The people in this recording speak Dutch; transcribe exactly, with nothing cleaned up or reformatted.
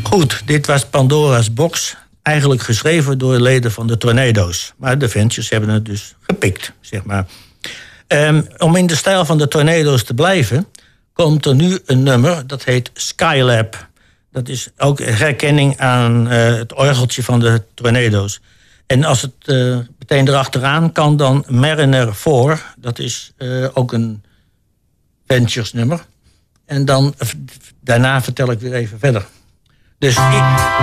Goed, dit was Pandora's Box. Eigenlijk geschreven door leden van de Tornado's. Maar de Ventures hebben het dus gepikt, zeg maar. Um, om in de stijl van de Tornado's te blijven, komt er nu een nummer dat heet Skylab. Dat is ook herkenning aan uh, het orgeltje van de Tornado's. En als het uh, meteen erachteraan kan, dan Mariner vier. Dat is uh, ook een Ventures nummer. En dan uh, daarna vertel ik weer even verder. Dus ik...